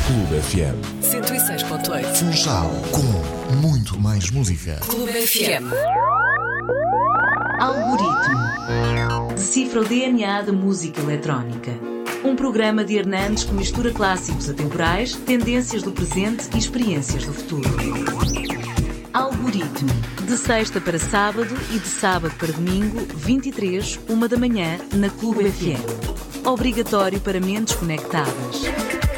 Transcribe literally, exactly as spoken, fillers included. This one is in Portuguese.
Clube F M. cento e seis ponto oito. Funchal, com muito mais música. Clube F M. Algoritmo. Decifra o D N A da música eletrónica. Um programa de Hernandes que mistura clássicos atemporais, tendências do presente e experiências do futuro. Algoritmo. De sexta para sábado e de sábado para domingo, vinte e três, uma da manhã, na Clube F M. Obrigatório para mentes conectadas.